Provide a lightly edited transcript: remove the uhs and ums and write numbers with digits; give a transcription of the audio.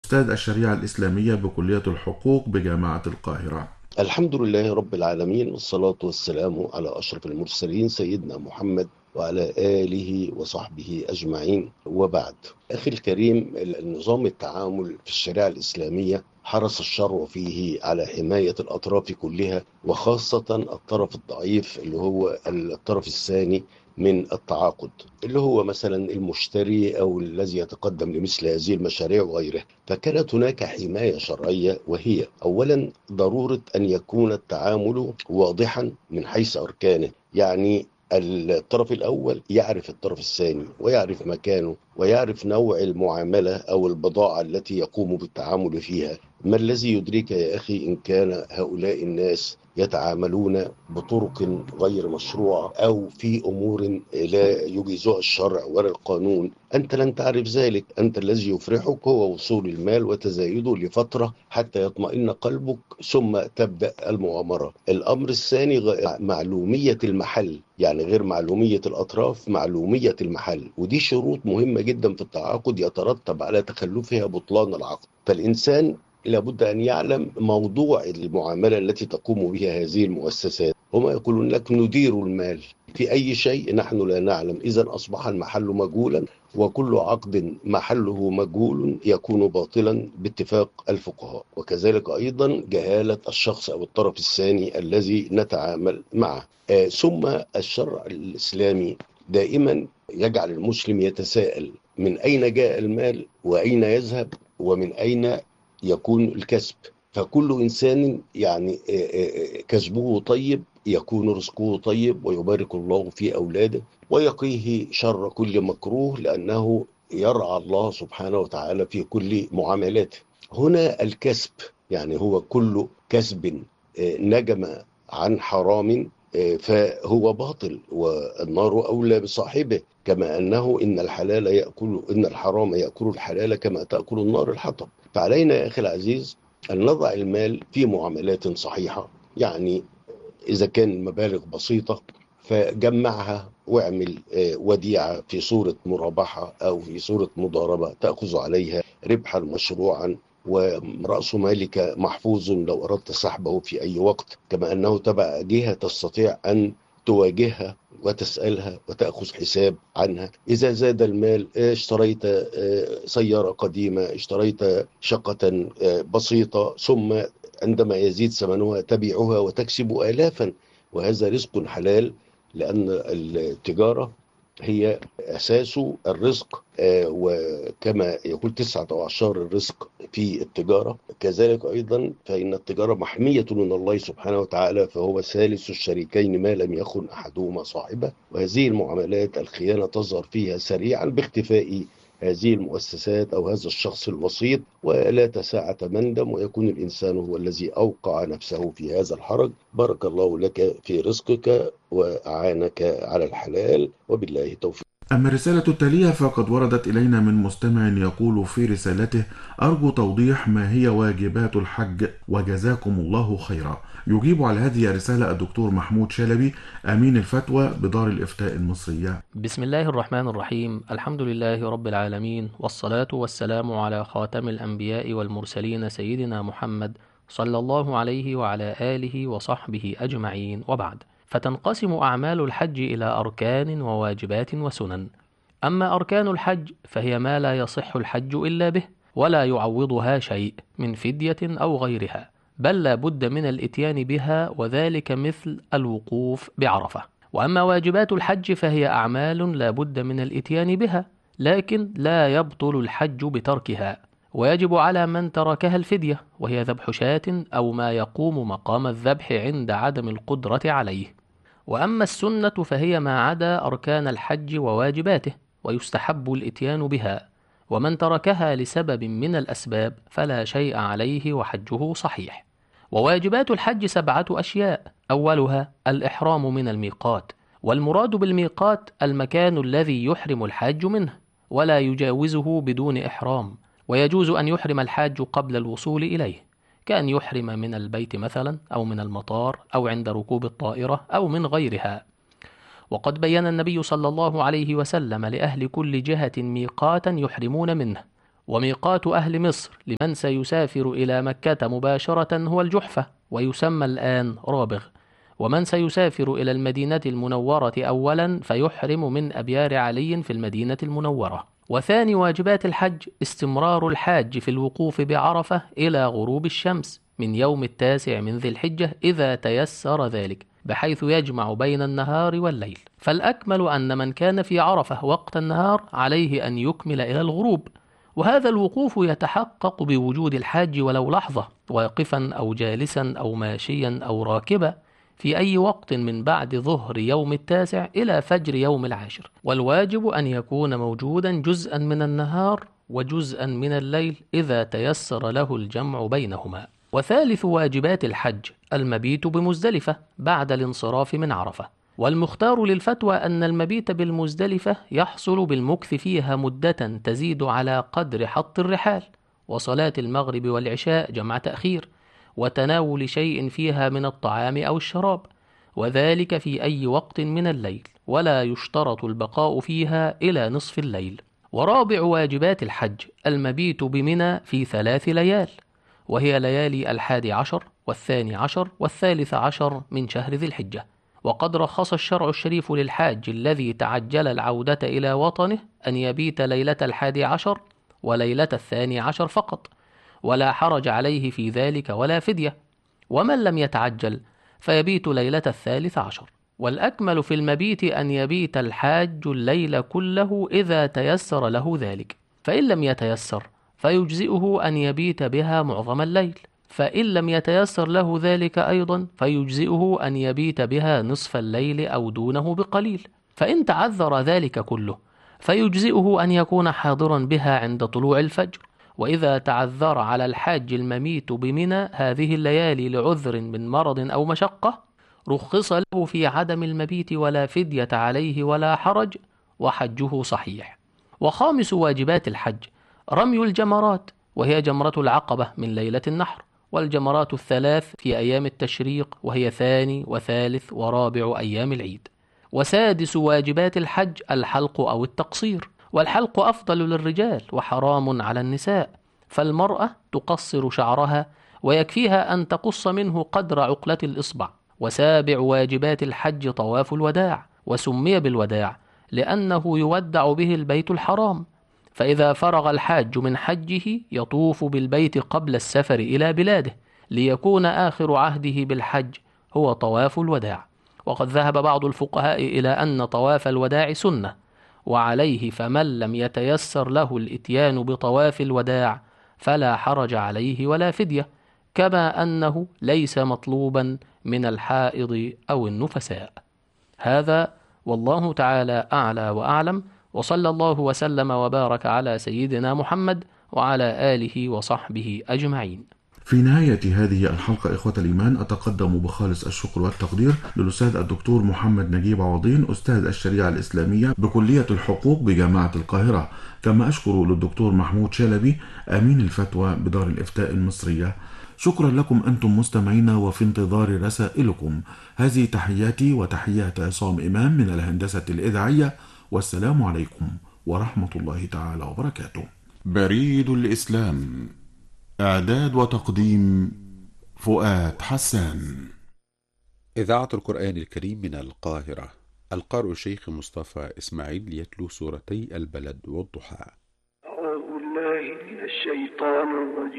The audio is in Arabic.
أستاذ الشريعة الإسلامية بكلية الحقوق بجامعة القاهرة. الحمد لله رب العالمين، والصلاة والسلام على أشرف المرسلين سيدنا محمد وعلى آله وصحبه أجمعين، وبعد. أخي الكريم، النظام التعامل في الشريعة الإسلامية حرص الشرع فيه على حماية الأطراف كلها، وخاصة الطرف الضعيف اللي هو الطرف الثاني من التعاقد، اللي هو مثلا المشتري أو الذي يتقدم لمثل هذه المشاريع وغيرها. فكانت هناك حماية شرعية، وهي أولا ضرورة أن يكون التعامل واضحا من حيث أركانه. يعني الطرف الأول يعرف الطرف الثاني ويعرف مكانه ويعرف نوع المعاملة أو البضاعة التي يقوم بالتعامل فيها. ما الذي يدرك يا أخي إن كان هؤلاء الناس يتعاملون بطرق غير مشروعة أو في أمور لا يجيزها الشرع ولا القانون؟ أنت لن تعرف ذلك. أنت الذي يفرحك هو وصول المال وتزايده لفترة حتى يطمئن قلبك، ثم تبدأ المؤامرة. الأمر الثاني معلومية المحل، يعني غير معلومية الأطراف، معلومية المحل، ودي شروط مهمة جدا في التعاقد يترتب على تخلفها بطلان العقد. فالإنسان لابد أن يعلم موضوع المعاملة التي تقوم بها هذه المؤسسات. هم يقولون لك ندير المال في أي شيء، نحن لا نعلم. إذا أصبح المحل مجهولا، وكل عقد محله مجهول يكون باطلا باتفاق الفقهاء. وكذلك أيضا جهالة الشخص أو الطرف الثاني الذي نتعامل معه. ثم الشرع الإسلامي دائما يجعل المسلم يتساءل: من أين جاء المال، وأين يذهب، ومن أين يكون الكسب؟ فكل إنسان يعني كسبه طيب يكون رزقه طيب، ويبارك الله في أولاده ويقيه شر كل مكروه، لأنه يرعى الله سبحانه وتعالى في كل معاملاته. هنا الكسب يعني هو كل كسب نجم عن حرام فهو باطل، والنار أولى بصاحبه، كما أنه إن الحرام يأكل الحلال كما تأكل النار الحطب. فعلينا يا أخي العزيز أن نضع المال في معاملات صحيحة. يعني إذا كان المبالغ بسيطة فجمعها واعمل وديعة في صورة مرابحة أو في صورة مضاربة تأخذ عليها ربحا مشروعا، ورأس مالك محفوظ لو أردت سحبه في أي وقت، كما أنه تبع جهة تستطيع أن تواجهها وتسألها وتأخذ حساب عنها. إذا زاد المال، اشتريت سيارة قديمة، اشتريت شقة بسيطة، ثم عندما يزيد ثمنها تبيعها وتكسب آلافا، وهذا رزق حلال، لأن التجارة هي أساس الرزق. وكما يقول 19 الرزق في التجارة، كذلك أيضا فإن التجارة محمية من الله سبحانه وتعالى، فهو ثالث الشريكين ما لم يخن أحدهما صاحبه. وهذه المعاملات الخيانة تظهر فيها سريعا باختفاء هذه المؤسسات أو هذا الشخص الوسيط، ولا تساعة مندم، ويكون الإنسان هو الذي أوقع نفسه في هذا الحرج. بارك الله لك في رزقك وأعانك على الحلال، وبالله توفيق. أما الرسالة التالية فقد وردت إلينا من مستمع يقول في رسالته: أرجو توضيح ما هي واجبات الحج وجزاكم الله خيرا. يجيب على هذه الرسالة الدكتور محمود شلبي، أمين الفتوى بدار الإفتاء المصرية. بسم الله الرحمن الرحيم. الحمد لله رب العالمين، والصلاة والسلام على خاتم الأنبياء والمرسلين سيدنا محمد صلى الله عليه وعلى آله وصحبه أجمعين، وبعد. فتنقسم أعمال الحج إلى أركان وواجبات وسنن. أما أركان الحج فهي ما لا يصح الحج إلا به، ولا يعوضها شيء من فدية أو غيرها، بل لا بد من الإتيان بها، وذلك مثل الوقوف بعرفة. وأما واجبات الحج فهي أعمال لا بد من الإتيان بها، لكن لا يبطل الحج بتركها، ويجب على من تركها الفدية، وهي ذبح شاة أو ما يقوم مقام الذبح عند عدم القدرة عليه. وأما السنة فهي ما عدا أركان الحج وواجباته، ويستحب الإتيان بها، ومن تركها لسبب من الأسباب فلا شيء عليه وحجه صحيح. وواجبات الحج 7 أشياء: أولها الإحرام من الميقات، والمراد بالميقات المكان الذي يحرم الحاج منه ولا يجاوزه بدون إحرام، ويجوز أن يحرم الحاج قبل الوصول إليه، كأن يحرم من البيت مثلا، أو من المطار، أو عند ركوب الطائرة، أو من غيرها. وقد بين النبي صلى الله عليه وسلم لأهل كل جهة ميقاتا يحرمون منه، وميقات أهل مصر لمن سيسافر إلى مكة مباشرة هو الجحفة، ويسمى الآن رابغ. ومن سيسافر إلى المدينة المنورة أولا فيحرم من أبيار علي في المدينة المنورة. وثاني واجبات الحج استمرار الحاج في الوقوف بعرفة إلى غروب الشمس من يوم 9 من ذي الحجة إذا تيسر ذلك، بحيث يجمع بين النهار والليل. فالأكمل أن من كان في عرفة وقت النهار عليه أن يكمل إلى الغروب، وهذا الوقوف يتحقق بوجود الحاج ولو لحظة، واقفا أو جالسا أو ماشيا أو راكبا، في أي وقت من بعد ظهر يوم 9 إلى فجر يوم 10. والواجب أن يكون موجودا جزءا من النهار وجزءا من الليل إذا تيسر له الجمع بينهما. وثالث واجبات الحج المبيت بمزدلفة بعد الانصراف من عرفة. والمختار للفتوى أن المبيت بالمزدلفة يحصل بالمكث فيها مدة تزيد على قدر حط الرحال، وصلاة المغرب والعشاء جمع تأخير، وتناول شيء فيها من الطعام أو الشراب، وذلك في أي وقت من الليل، ولا يشترط البقاء فيها إلى نصف الليل. ورابع واجبات الحج المبيت بمنى في 3 ليال، وهي ليالي 11 و12 و13 من شهر ذي الحجة. وقد رخص الشرع الشريف للحاج الذي تعجل العودة إلى وطنه أن يبيت ليلة 11 وليلة 12 فقط، ولا حرج عليه في ذلك ولا فدية. ومن لم يتعجل فيبيت ليلة 13. والأكمل في المبيت أن يبيت الحاج الليل كله إذا تيسر له ذلك، فإن لم يتيسر فيجزئه أن يبيت بها معظم الليل، فإن لم يتيسر له ذلك أيضا فيجزئه أن يبيت بها نصف الليل أو دونه بقليل، فإن تعذر ذلك كله فيجزئه أن يكون حاضرا بها عند طلوع الفجر. وإذا تعذر على الحاج المميت بمنى هذه الليالي لعذر من مرض أو مشقة رخص له في عدم المبيت ولا فدية عليه ولا حرج، وحجه صحيح. وخامس واجبات الحج رمي الجمرات، وهي جمرة العقبة من ليلة النحر، والجمرات الثلاث في أيام التشريق، وهي 2 و3 و4 أيام العيد. وسادس واجبات الحج الحلق أو التقصير، والحلق أفضل للرجال وحرام على النساء، فالمرأة تقصر شعرها ويكفيها أن تقص منه قدر عقلة الإصبع. وسابع واجبات الحج طواف الوداع، وسمي بالوداع لأنه يودع به البيت الحرام، فإذا فرغ الحاج من حجه يطوف بالبيت قبل السفر إلى بلاده، ليكون آخر عهده بالحج هو طواف الوداع. وقد ذهب بعض الفقهاء إلى أن طواف الوداع سنة، وعليه فمن لم يتيسر له الإتيان بطواف الوداع فلا حرج عليه ولا فدية، كما أنه ليس مطلوبا من الحائض أو النفساء. هذا والله تعالى أعلى وأعلم، وصلى الله وسلم وبارك على سيدنا محمد وعلى آله وصحبه أجمعين. في نهاية هذه الحلقة إخوة الإيمان أتقدم بخالص الشكر والتقدير للأستاذ الدكتور محمد نجيب عوضين أستاذ الشريعة الإسلامية بكلية الحقوق بجامعة القاهرة، كما أشكر للدكتور محمود شلبي أمين الفتوى بدار الإفتاء المصرية. شكرا لكم أنتم مستمعين، وفي انتظار رسائلكم. هذه تحياتي وتحيات عصام إمام من الهندسة الإذاعية، والسلام عليكم ورحمة الله تعالى وبركاته. بريد الإسلام، إعداد وتقديم فؤاد حسان. إذاعة القرآن الكريم من القاهرة. القارئ الشيخ مصطفى إسماعيل يتلو سورتي البلد والضحى. أعوذ بالله من الشيطان الرجيم.